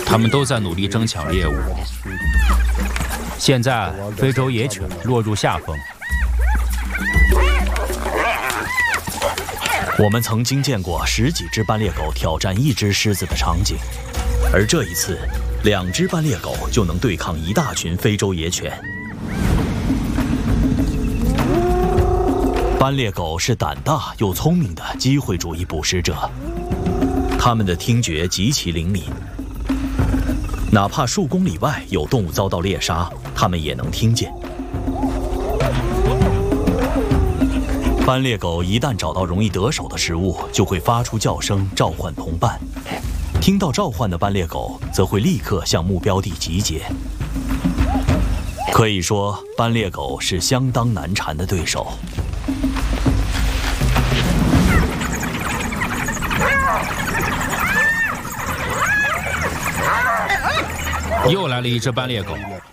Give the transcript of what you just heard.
他们都在努力争抢猎物。现在，非洲野犬落入下风。 我们曾经见过10几只斑鬣狗挑战1只狮子的场景，而这一次，2只斑鬣狗就能对抗一大群非洲野犬。斑鬣狗是胆大又聪明的机会主义捕食者，它们的听觉极其灵敏，哪怕数公里外有动物遭到猎杀，它们也能听见。斑鬣狗一旦找到容易得手的食物，就会发出叫声召唤同伴。听到召唤的斑鬣狗则会立刻向目标地集结。可以说，斑鬣狗是相当难缠的对手。 又来了一只斑鬣狗，